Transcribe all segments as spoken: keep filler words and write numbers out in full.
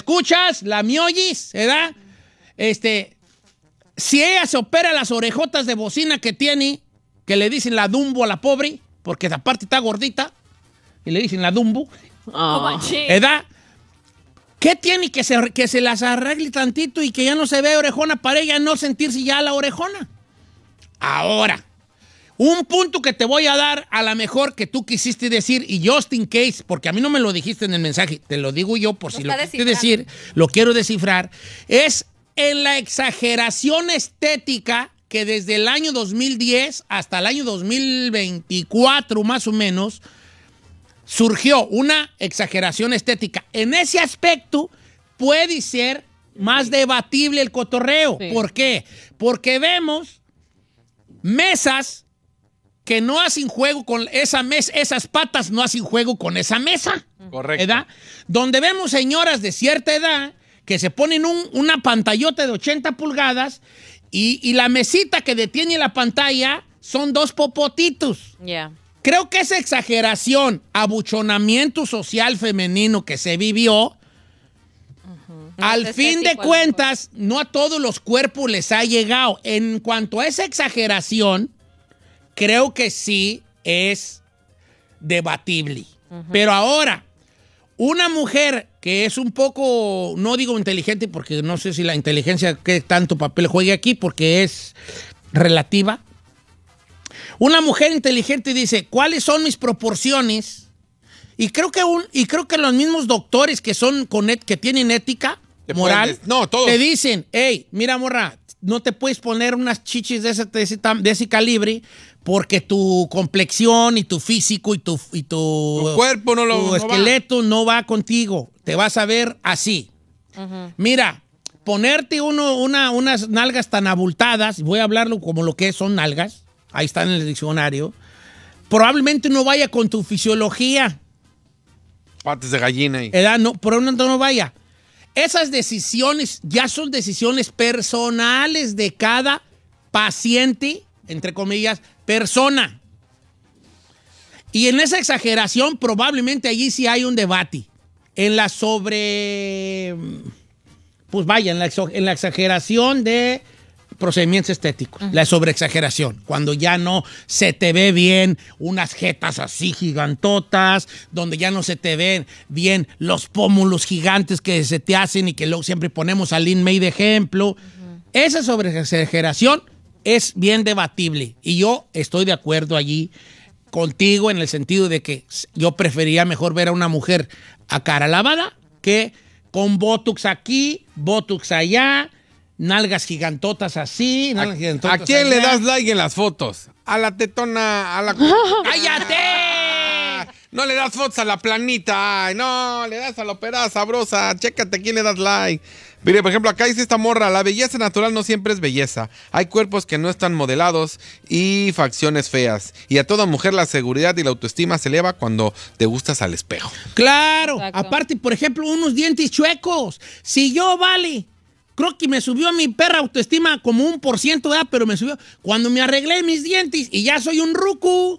escuchas, la me oyes, ¿verdad? Este, si ella se opera las orejotas de bocina que tiene, que le dicen la Dumbo a la pobre, porque aparte está gordita, y le dicen la Dumbo, Oh. ¿verdad? ¿Qué tiene que se, que se las arregle tantito y que ya no se ve orejona para ella no sentirse ya la orejona? Ahora, un punto que te voy a dar a lo mejor que tú quisiste decir, y just in case, porque a mí no me lo dijiste en el mensaje, te lo digo yo por Lo si lo está quisiste decir, lo quiero descifrar, es en la exageración estética que desde el año dos mil diez hasta el año dos mil veinticuatro más o menos, surgió una exageración estética. En ese aspecto puede ser más debatible el cotorreo. Sí. ¿Por qué? Porque vemos mesas que no hacen juego con esa mesa, esas patas no hacen juego con esa mesa. Correcto. ¿Verdad? Donde vemos señoras de cierta edad que se ponen un, una pantallota de ochenta pulgadas y, y la mesita que detiene la pantalla son dos popotitos. Ya. Yeah. Creo que esa exageración, abuchonamiento social femenino que se vivió, uh-huh. al es fin de estético, cuentas, no a todos los cuerpos les ha llegado. En cuanto a esa exageración, creo que sí es debatible. Uh-huh. Pero ahora, una mujer que es un poco, no digo inteligente, porque no sé si la inteligencia qué tanto papel juegue aquí, porque es relativa. Una mujer inteligente dice, ¿cuáles son mis proporciones? Y creo que un, y creo que los mismos doctores que son con et, que tienen ética te moral, puedes, no, todos. te dicen, hey, mira, morra, no te puedes poner unas chichis de ese, de ese, de ese calibre porque tu complexión y tu físico y tu, y tu, tu cuerpo no lo tu no esqueleto va. no va contigo. Te vas a ver así. Uh-huh. Mira, ponerte uno, una, unas nalgas tan abultadas, voy a hablarlo como lo que son nalgas, ahí está en el diccionario, probablemente no vaya con tu fisiología. Patas de gallina ahí. ¿Edad? No, probablemente no vaya. Esas decisiones ya son decisiones personales de cada paciente, entre comillas, persona. Y en esa exageración probablemente allí sí hay un debate. En la sobre... Pues vaya, en la, en la exageración de... procedimientos estéticos, uh-huh. la sobreexageración, cuando ya no se te ve bien unas jetas así gigantotas, donde ya no se te ven bien los pómulos gigantes que se te hacen y que luego siempre ponemos a Lin May de ejemplo. Uh-huh. Esa sobreexageración es bien debatible y yo estoy de acuerdo allí contigo en el sentido de que yo prefería mejor ver a una mujer a cara lavada que con botox aquí, botox allá, nalgas gigantotas así, nalgas ¿A, gigantotas ¿A quién allá. le das like en las fotos? A la tetona, a la... ¡Cállate! No le das fotos a la planita, ay, no, le das a la operada sabrosa, chécate a quién le das like. Mire, por ejemplo, acá dice esta morra, la belleza natural no siempre es belleza. Hay cuerpos que no están modelados y facciones feas. Y a toda mujer la seguridad y la autoestima se eleva cuando te gustas al espejo. Claro, Exacto. aparte, por ejemplo, unos dientes chuecos. Si yo, vale... Creo que me subió a mi perra autoestima como un por ciento, ¿verdad? Pero me subió cuando me arreglé mis dientes y ya soy un rucu.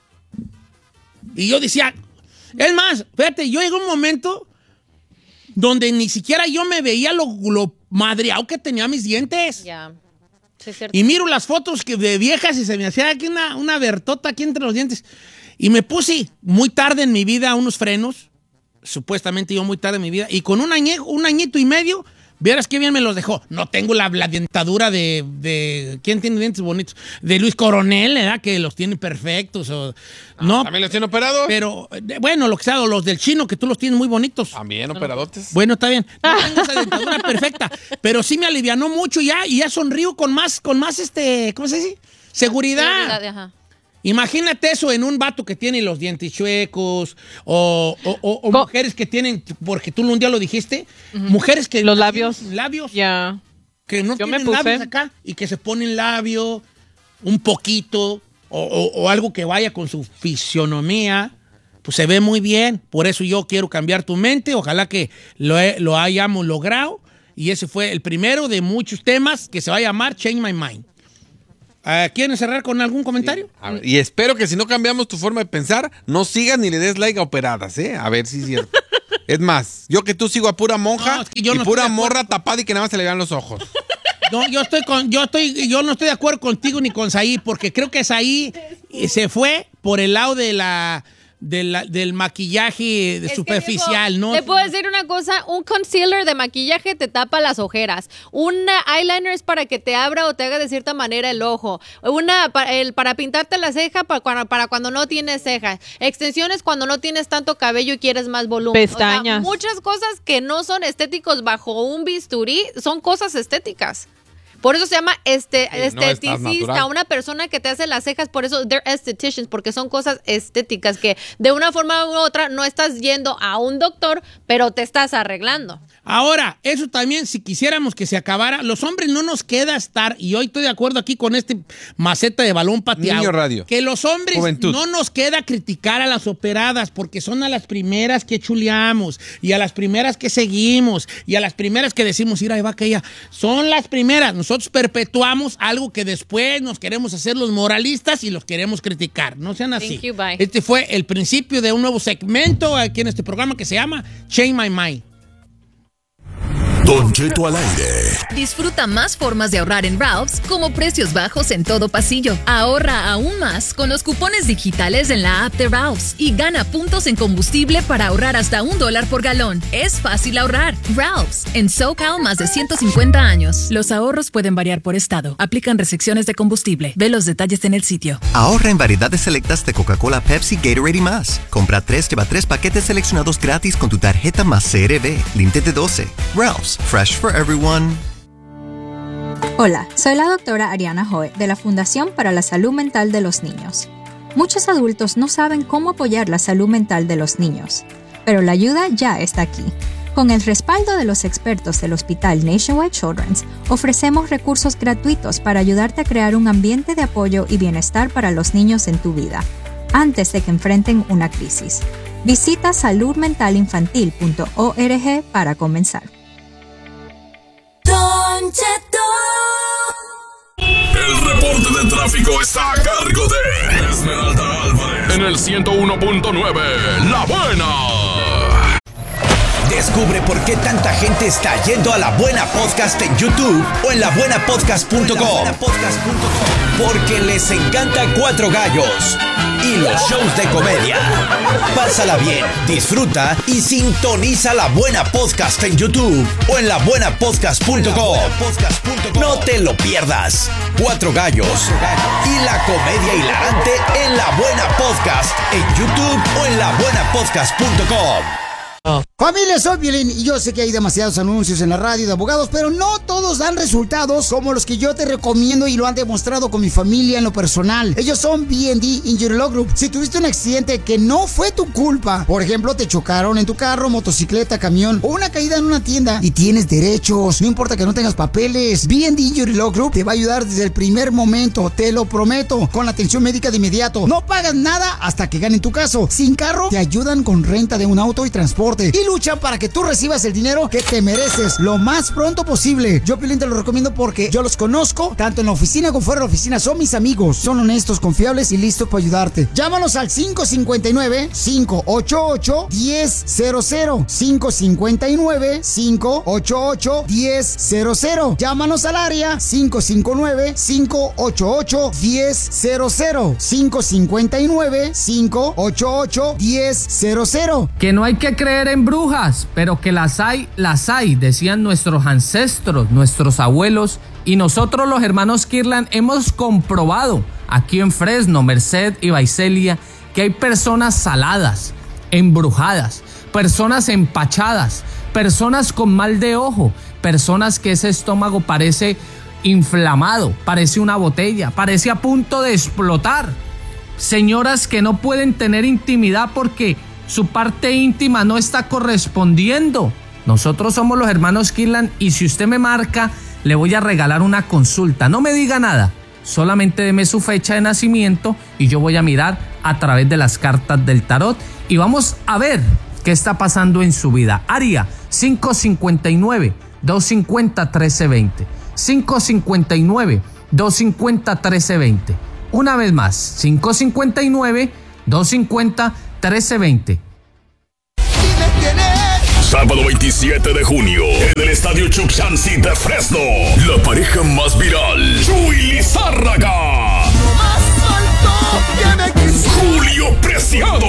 Y yo decía, es más, fíjate, yo llegó un momento donde ni siquiera yo me veía lo, lo madreado que tenía mis dientes. Ya. Yeah. Sí, es cierto. Y miro las fotos que de viejas y se me hacía aquí una, una bertota aquí entre los dientes. Y me puse muy tarde en mi vida unos frenos, supuestamente yo muy tarde en mi vida, y con un, añe, un añito y medio... Vieras qué bien me los dejó. No tengo la, la dentadura de, de... ¿Quién tiene dientes bonitos? De Luis Coronel, ¿verdad? Que los tiene perfectos. O, no, ¿También los tiene operados? Pero, bueno, lo que sea, los del chino, que tú los tienes muy bonitos. También operadotes. Bueno, está bien. No tengo esa dentadura perfecta, pero sí me alivianó mucho ya y ya sonrío con más, con más este... ¿Cómo se dice? Seguridad. Seguridad, ajá. Imagínate eso en un vato que tiene los dientes chuecos o, o, o, o mujeres que tienen, porque tú un día lo dijiste, uh-huh. mujeres que... Los labios. Labios. Ya. Yeah. Que no Yo tienen me puse. labios acá y que se ponen labio un poquito o, o, o algo que vaya con su fisionomía, pues se ve muy bien. Por eso yo quiero cambiar tu mente. Ojalá que lo, he, lo hayamos logrado. Y ese fue el primero de muchos temas que se va a llamar Change My Mind. Uh, ¿Quieren cerrar con algún comentario? Sí. Ver, y espero que si no cambiamos tu forma de pensar, no sigas ni le des like a operadas, ¿eh? A ver si es cierto. Es más, yo que tú sigo a pura monja No, es que yo y no pura estoy de acuerdo. morra tapada y que nada más se le vean los ojos. No, yo estoy con, yo estoy, yo no estoy de acuerdo contigo ni con Saí, porque creo que Saí se fue por el lado de la, de la del maquillaje Es que, superficial, Diego, ¿no? Te puedo decir una cosa, un concealer de maquillaje te tapa las ojeras, un eyeliner es para que te abra o te haga de cierta manera el ojo, una para, el, para pintarte la ceja para, para, para cuando no tienes cejas, extensiones cuando no tienes tanto cabello y quieres más volumen. Pestañas. O sea, muchas cosas que no son estéticos bajo un bisturí son cosas estéticas. Por eso se llama este, Sí, no estás esteticista, natural. una persona que te hace las cejas, por eso they're estheticians, porque son cosas estéticas que de una forma u otra no estás yendo a un doctor, pero te estás arreglando. Ahora, eso también, si quisiéramos que se acabara, los hombres no nos queda estar, y hoy estoy de acuerdo aquí con este maceta de balón pateado, Niño radio. que los hombres Juventud. no nos queda criticar a las operadas, porque son a las primeras que chuleamos, y a las primeras que seguimos, y a las primeras que decimos, mira, ahí va aquella. Son las primeras. Nosotros perpetuamos algo que después nos queremos hacer los moralistas y los queremos criticar. No sean así. Thank you, bye. Este fue el principio de un nuevo segmento aquí en este programa que se llama Change My Mind. Don Cheto al aire. Disfruta más formas de ahorrar en Ralph's, como precios bajos en todo pasillo. Ahorra aún más con los cupones digitales en la app de Ralph's y gana puntos en combustible para ahorrar hasta un dólar por galón. Es fácil ahorrar. Ralph's, en SoCal más de ciento cincuenta años. Los ahorros pueden variar por estado. Aplican restricciones de combustible. Ve los detalles en el sitio. Ahorra en variedades selectas de Coca-Cola, Pepsi, Gatorade y más. Compra tres, lleva tres paquetes seleccionados gratis con tu tarjeta más C R B. Límite de doce. Ralph's, fresh for everyone. Hola, soy la doctora Ariana Hoy de la Fundación para la Salud Mental de los Niños. Muchos adultos no saben cómo apoyar la salud mental de los niños, pero la ayuda ya está aquí. Con el respaldo de los expertos del Hospital Nationwide Children's, ofrecemos recursos gratuitos para ayudarte a crear un ambiente de apoyo y bienestar para los niños en tu vida, antes de que enfrenten una crisis. Visita salud mental infantil punto org para comenzar. Don Cheto. El reporte de tráfico está a cargo de Esmeralda Álvarez. En el ciento uno punto nueve, La Buena. Descubre por qué tanta gente está yendo a La Buena Podcast en YouTube o en la buena podcast punto com. Porque les encanta Cuatro Gallos y los shows de comedia. Pásala bien, disfruta y sintoniza La Buena Podcast en YouTube o en la buena podcast punto com. No te lo pierdas. Cuatro Gallos y la comedia hilarante en La Buena Podcast en YouTube o en la buena podcast punto com. Familia, soy Piolín y yo sé que hay demasiados anuncios en la radio de abogados, pero no todos dan resultados como los que yo te recomiendo y lo han demostrado con mi familia en lo personal. Ellos son B and D Injury Law Group. Si tuviste un accidente que no fue tu culpa, por ejemplo, te chocaron en tu carro, motocicleta, camión o una caída en una tienda y tienes derechos, no importa que no tengas papeles, B and D Injury Law Group te va a ayudar desde el primer momento, te lo prometo, con la atención médica de inmediato. No pagas nada hasta que ganen tu caso. Sin carro, te ayudan con renta de un auto y transporte. Y luchan para que tú recibas el dinero que te mereces lo más pronto posible. Yo, Piolín, te lo recomiendo porque yo los conozco, tanto en la oficina como fuera de la oficina. Son mis amigos. Son honestos, confiables y listos para ayudarte. Llámanos al cinco cinco nueve, cinco ocho ocho, uno cero cero cero. cinco cinco nueve, cinco ocho ocho, uno cero cero. Llámanos al área cinco cinco nueve, cinco ocho ocho, uno cero cero. cinco cinco nueve, cinco ocho ocho, uno cero cero. Que no hay que creer en brujas, pero que las hay, las hay, decían nuestros ancestros, nuestros abuelos, y nosotros los hermanos Kirlan hemos comprobado aquí en Fresno, Merced y Visalia que hay personas saladas, embrujadas, personas empachadas, personas con mal de ojo, personas que ese estómago parece inflamado, parece una botella, parece a punto de explotar, señoras que no pueden tener intimidad porque su parte íntima no está correspondiendo. Nosotros somos los hermanos Kirlan y si usted me marca, le voy a regalar una consulta. No me diga nada, solamente deme su fecha de nacimiento y yo voy a mirar a través de las cartas del tarot y vamos a ver qué está pasando en su vida. Área cinco cinco nueve, dos cinco cero, uno tres dos cero. cinco cinco nueve, dos cinco cero, uno tres dos cero. Una vez más, cinco cinco nueve, dos cinco cero, uno tres dos cero. Si me tienes Sábado veintisiete de junio, en el Estadio Chuck Shansi de Fresno, la pareja más viral, Chuy Lizárraga, Julio Preciado,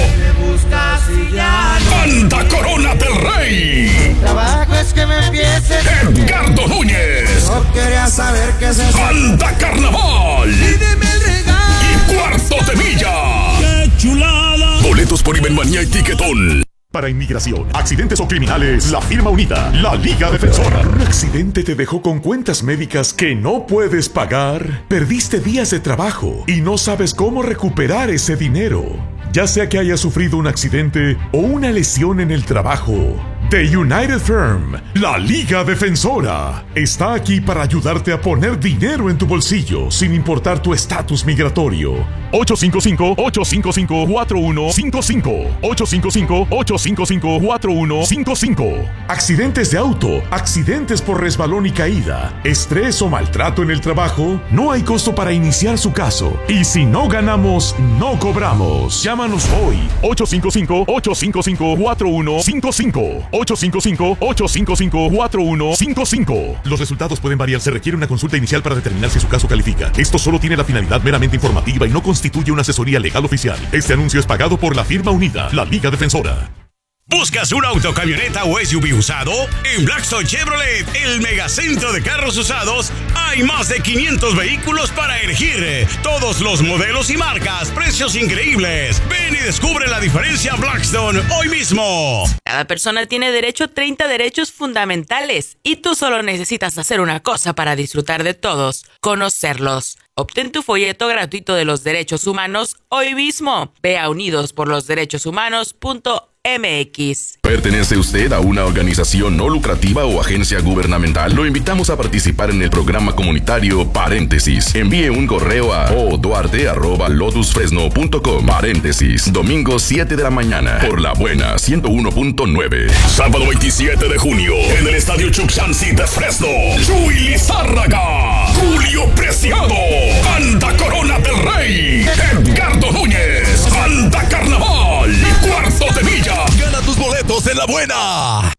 Banda Corona del Rey, trabajo es que me empiece. Edgardo Núñez, No quería saber qué es eso. Banda Carnaval, Pídeme el regalo. y Cuarto de Milla. ¡Qué chulada! Boletos por Ibermanía y Tiquetón. Para inmigración, accidentes o criminales, la firma unida, la Liga Defensora. ¿Un accidente te dejó con cuentas médicas que no puedes pagar? ¿Perdiste días de trabajo y no sabes cómo recuperar ese dinero? Ya sea que hayas sufrido un accidente o una lesión en el trabajo, The United Firm, la Liga Defensora, está aquí para ayudarte a poner dinero en tu bolsillo sin importar tu estatus migratorio. ocho cinco cinco, ocho cinco cinco, cuatro uno cinco cinco ocho cinco cinco, ocho cinco cinco, cuatro uno cinco cinco. Accidentes de auto, accidentes por resbalón y caída, estrés o maltrato en el trabajo, no hay costo para iniciar su caso. Y si no ganamos, no cobramos. Llámanos hoy, ocho cinco cinco, ocho cinco cinco, cuatro uno cinco cinco ocho cinco cinco, ocho cinco cinco, cuatro uno cinco cinco. Los resultados pueden variar, se requiere una consulta inicial para determinar si su caso califica. Esto solo tiene la finalidad meramente informativa y no constituye una asesoría legal oficial. Este anuncio es pagado por la firma unida, la Liga Defensora. ¿Buscas un auto, camioneta o S U V usado? En Blackstone Chevrolet, el megacentro de carros usados, hay más de quinientos vehículos para elegir. Todos los modelos y marcas, precios increíbles. Ven y descubre la diferencia Blackstone hoy mismo. Cada persona tiene derecho a treinta derechos fundamentales y tú solo necesitas hacer una cosa para disfrutar de todos: conocerlos. Obtén tu folleto gratuito de los derechos humanos hoy mismo. Ve a unidos por los derechos humanos punto M X. ¿Pertenece usted a una organización no lucrativa o agencia gubernamental? Lo invitamos a participar en el programa comunitario Paréntesis. Envíe un correo a o duarte arroba lotus fresno punto com. Paréntesis, domingo siete de la mañana, por La Buena ciento uno punto nueve. Sábado veintisiete de junio, en el Estadio Chuck Shansi de Fresno, Chuy Lizárraga, Julio Preciado, Banda Corona del Rey, Edgardo Núñez, Banda Carnaval y Cuarto de Milla. Gana tus boletos en La Buena.